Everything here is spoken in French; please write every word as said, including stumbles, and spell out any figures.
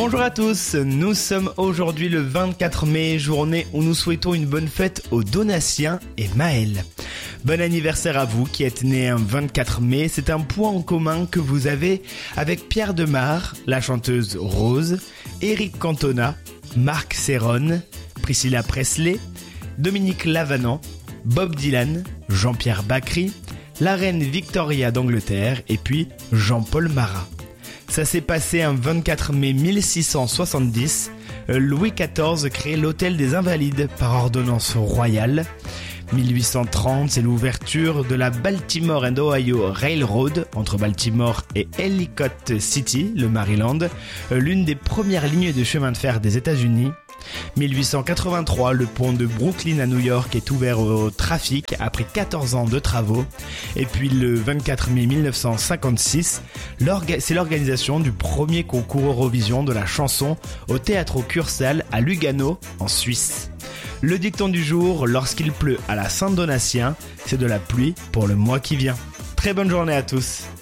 Bonjour à tous, nous sommes aujourd'hui le vingt-quatre mai, journée où nous souhaitons une bonne fête aux Donatiens et Maël. Bon anniversaire à vous qui êtes nés un vingt-quatre mai, c'est un point en commun que vous avez avec Pierre Demar, la chanteuse Rose, Eric Cantona, Marc Serron, Priscilla Presley, Dominique Lavanant, Bob Dylan, Jean-Pierre Bacri, la reine Victoria d'Angleterre et puis Jean-Paul Marat. Ça s'est passé un vingt-quatre mai mille six cent soixante-dix. Louis quatorze crée l'Hôtel des Invalides par ordonnance royale. mille huit cent trente, c'est l'ouverture de la Baltimore and Ohio Railroad entre Baltimore et Ellicott City, le Maryland, l'une des premières lignes de chemin de fer des États-Unis. mille huit cent quatre-vingt-trois, le pont de Brooklyn à New York est ouvert au trafic après quatorze ans de travaux. Et puis le vingt-quatre mai mille neuf cent cinquante-six, l'orga- c'est l'organisation du premier concours Eurovision de la chanson au Théâtre Cursal à Lugano, en Suisse. Le dicton du jour, lorsqu'il pleut à la Saint-Donatien, c'est de la pluie pour le mois qui vient. Très bonne journée à tous.